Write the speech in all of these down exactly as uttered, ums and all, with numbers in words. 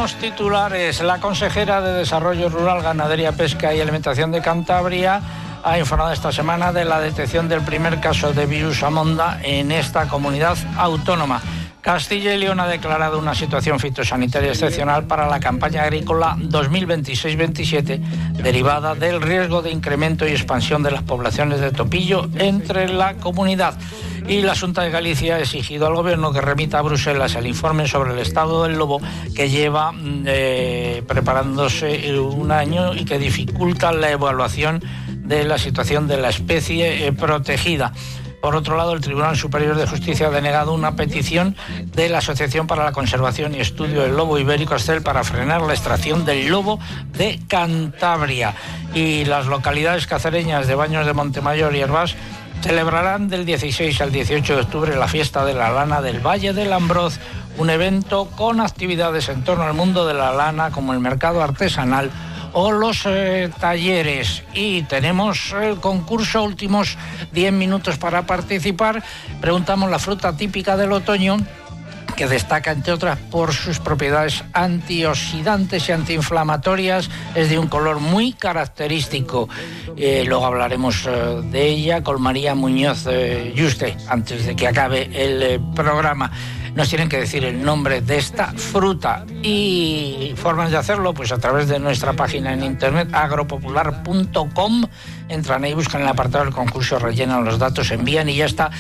los titulares. La consejera de Desarrollo Rural, Ganadería, Pesca y Alimentación de Cantabria ha informado esta semana de la detección del primer caso de virus Amonda en esta comunidad autónoma. Castilla y León ha declarado una situación fitosanitaria excepcional para la campaña agrícola dos mil veintiséis veintisiete, derivada del riesgo de incremento y expansión de las poblaciones de topillo entre la comunidad. Y la Xunta de Galicia ha exigido al Gobierno que remita a Bruselas el informe sobre el estado del lobo, que lleva eh, preparándose un año y que dificulta la evaluación de la situación de la especie eh, protegida. Por otro lado, el Tribunal Superior de Justicia ha denegado una petición de la Asociación para la Conservación y Estudio del Lobo Ibérico, ASCEL, para frenar la extracción del lobo de Cantabria. Y las localidades cacereñas de Baños de Montemayor y Hervás celebrarán del dieciséis al dieciocho de octubre la fiesta de la lana del Valle del Ambroz, un evento con actividades en torno al mundo de la lana, como el mercado artesanal o los eh, talleres. Y tenemos el concurso, últimos diez minutos para participar. Preguntamos la fruta típica del otoño, que destaca, entre otras, por sus propiedades antioxidantes y antiinflamatorias. Es de un color muy característico. Eh, luego hablaremos eh, de ella con María Muñoz eh, Yuste, antes de que acabe el eh, programa. Nos tienen que decir el nombre de esta fruta y formas de hacerlo, pues a través de nuestra página en internet agropopular punto com. Entran ahí, buscan el apartado del concurso, rellenan los datos, envían y ya está.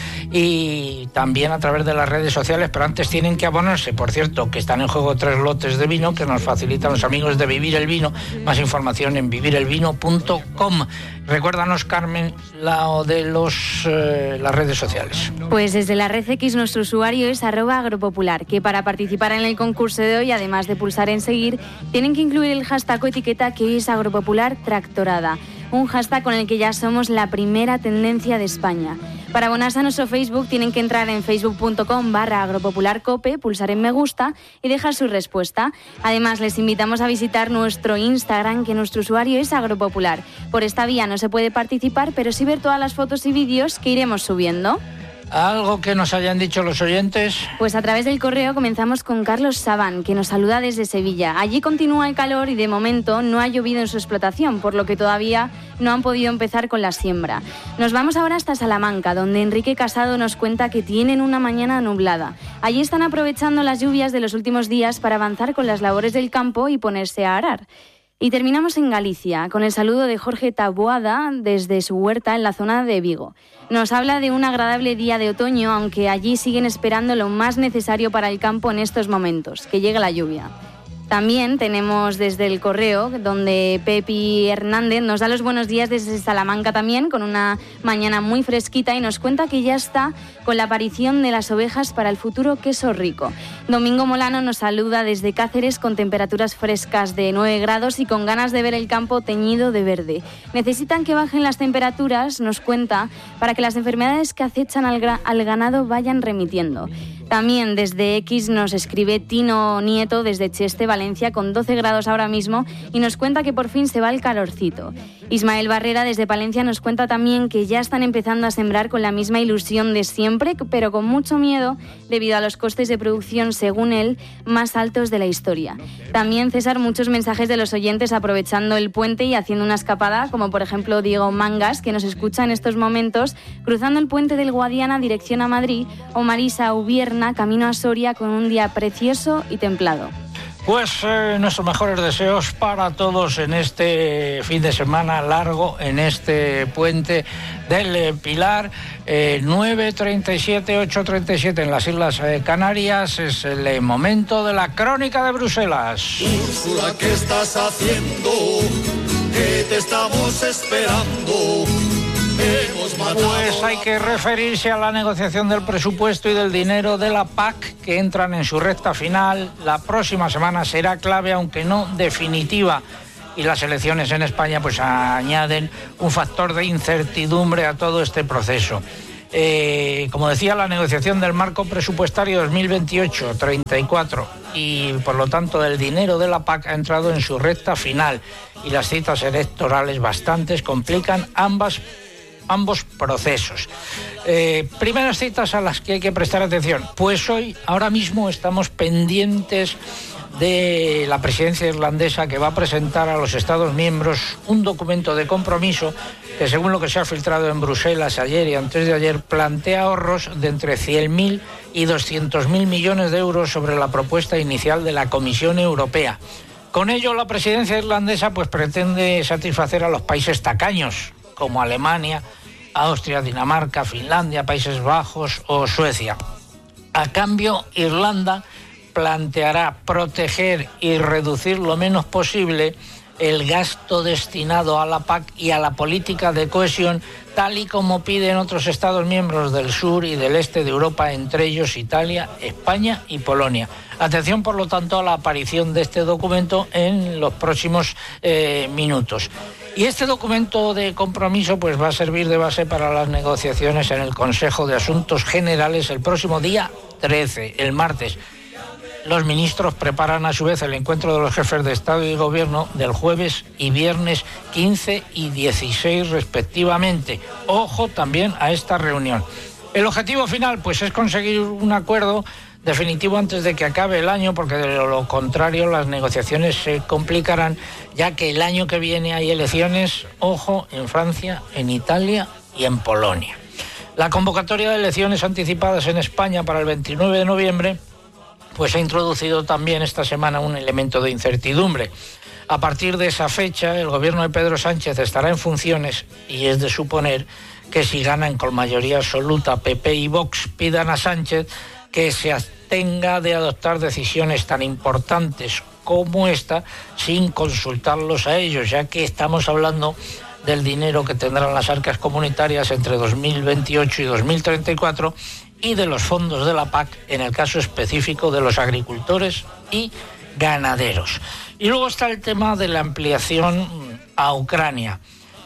Y también a través de las redes sociales, pero antes tienen que abonarse. Por cierto, que están en juego tres lotes de vino que nos facilitan los amigos de Vivir el Vino. Más información en vivir el vino punto com. Recuérdanos, Carmen, la de los, eh, las redes sociales. Pues desde la red X nuestro usuario es arroba agropopular, que para participar en el concurso de hoy, además de pulsar en seguir, tienen que incluir el hashtag o etiqueta que hoy es agropopular tractorada, un hashtag con el que ya somos la primera tendencia de España. Para abonarse a nuestro Facebook tienen que entrar en facebook punto com barra agropopularcope, pulsar en me gusta y dejar su respuesta. Además, les invitamos a visitar nuestro Instagram, que nuestro usuario es agropopular. Por esta vía no se puede participar, pero sí ver todas las fotos y vídeos que iremos subiendo. ¿Algo que nos hayan dicho los oyentes? Pues a través del correo comenzamos con Carlos Sabán, que nos saluda desde Sevilla. Allí continúa el calor y de momento no ha llovido en su explotación, por lo que todavía no han podido empezar con la siembra. Nos vamos ahora hasta Salamanca, donde Enrique Casado nos cuenta que tienen una mañana nublada. Allí están aprovechando las lluvias de los últimos días para avanzar con las labores del campo y ponerse a arar. Y terminamos en Galicia, con el saludo de Jorge Taboada desde su huerta en la zona de Vigo. Nos habla de un agradable día de otoño, aunque allí siguen esperando lo más necesario para el campo en estos momentos, que llegue la lluvia. También tenemos desde el correo, donde Pepi Hernández nos da los buenos días desde Salamanca también, con una mañana muy fresquita, y nos cuenta que ya está con la aparición de las ovejas para el futuro queso rico. Domingo Molano nos saluda desde Cáceres con temperaturas frescas de nueve grados y con ganas de ver el campo teñido de verde. Necesitan que bajen las temperaturas, nos cuenta, para que las enfermedades que acechan al, gra- al ganado vayan remitiendo. También desde X nos escribe Tino Nieto desde Cheste, Valencia, con doce grados ahora mismo, y nos cuenta que por fin se va el calorcito. Ismael Barrera desde Palencia nos cuenta también que ya están empezando a sembrar con la misma ilusión de siempre, pero con mucho miedo debido a los costes de producción, según él, más altos de la historia. También, César, muchos mensajes de los oyentes aprovechando el puente y haciendo una escapada, como por ejemplo Diego Mangas, que nos escucha en estos momentos cruzando el puente del Guadiana dirección a Madrid, o Marisa Ubierna, camino a Soria, con un día precioso y templado. Pues eh, nuestros mejores deseos para todos en este fin de semana largo, en este puente del eh, Pilar. eh, nueve treinta y siete, ocho treinta y siete en las Islas eh, Canarias. Es el eh, momento de la crónica de Bruselas. Úrsula, ¿qué estás haciendo? Que te estamos esperando. Pues hay que referirse a la negociación del presupuesto y del dinero de la P A C, que entran en su recta final. La próxima semana será clave, aunque no definitiva. Y las elecciones en España pues añaden un factor de incertidumbre a todo este proceso. Eh, como decía, la negociación del marco presupuestario dos mil veintiocho treinta y cuatro y por lo tanto del dinero de la P A C ha entrado en su recta final, y las citas electorales bastantes complican ambas ambos procesos. Eh, primeras citas a las que hay que prestar atención. Pues hoy, ahora mismo, estamos pendientes de la presidencia irlandesa, que va a presentar a los Estados miembros un documento de compromiso que, según lo que se ha filtrado en Bruselas ayer y antes de ayer, plantea ahorros de entre cien mil y doscientos mil millones de euros sobre la propuesta inicial de la Comisión Europea. Con ello, la presidencia irlandesa pues pretende satisfacer a los países tacaños, como Alemania, Austria, Dinamarca, Finlandia, Países Bajos o Suecia. A cambio, Irlanda planteará proteger y reducir lo menos posible el gasto destinado a la P A C y a la política de cohesión, tal y como piden otros Estados miembros del sur y del este de Europa, entre ellos Italia, España y Polonia. Atención, por lo tanto, a la aparición de este documento en los próximos eh, minutos. Y este documento de compromiso pues va a servir de base para las negociaciones en el Consejo de Asuntos Generales el próximo día trece, el martes. Los ministros preparan a su vez el encuentro de los jefes de Estado y Gobierno del jueves y viernes quince y dieciséis respectivamente. Ojo también a esta reunión. El objetivo final pues es conseguir un acuerdo definitivo antes de que acabe el año, porque de lo contrario las negociaciones se complicarán, ya que el año que viene hay elecciones, ojo, en Francia, en Italia y en Polonia. La convocatoria de elecciones anticipadas en España para el veintinueve de noviembre pues ha introducido también esta semana un elemento de incertidumbre. A partir de esa fecha, el gobierno de Pedro Sánchez estará en funciones y es de suponer que si ganan con mayoría absoluta P P y Vox, pidan a Sánchez que se abstenga de adoptar decisiones tan importantes como esta sin consultarlos a ellos, ya que estamos hablando del dinero que tendrán las arcas comunitarias entre dos mil veintiocho y dos mil treinta y cuatro y de los fondos de la P A C en el caso específico de los agricultores y ganaderos. Y luego está el tema de la ampliación a Ucrania.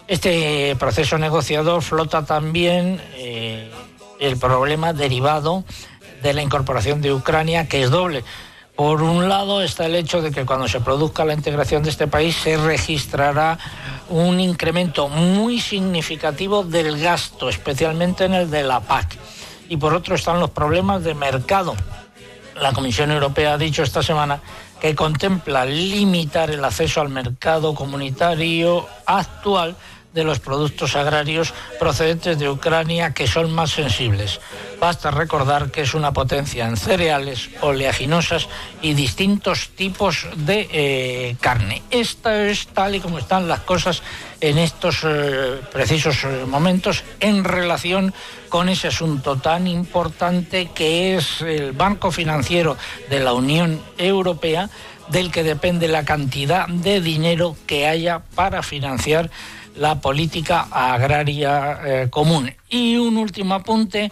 Este proceso negociador flota también eh, el problema derivado de la incorporación de Ucrania, que es doble. Por un lado está el hecho de que cuando se produzca la integración de este país se registrará un incremento muy significativo del gasto, especialmente en el de la P A C. Y por otro están los problemas de mercado. La Comisión Europea ha dicho esta semana que contempla limitar el acceso al mercado comunitario actual de los productos agrarios procedentes de Ucrania, que son más sensibles. Basta recordar que es una potencia en cereales, oleaginosas y distintos tipos de eh, carne. Esto es tal y como están las cosas en estos eh, precisos momentos en relación con ese asunto tan importante que es el Banco Financiero de la Unión Europea, del que depende la cantidad de dinero que haya para financiar la política agraria eh, común. Y un último apunte: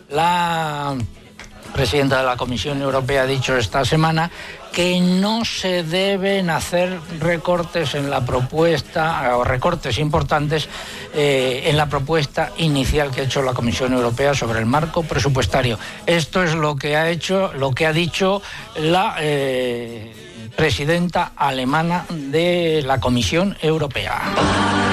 la presidenta de la Comisión Europea ha dicho esta semana que no se deben hacer recortes en la propuesta, o recortes importantes eh, en la propuesta inicial que ha hecho la Comisión Europea sobre el marco presupuestario. Esto es lo que ha hecho, lo que ha dicho la eh, presidenta alemana de la Comisión Europea.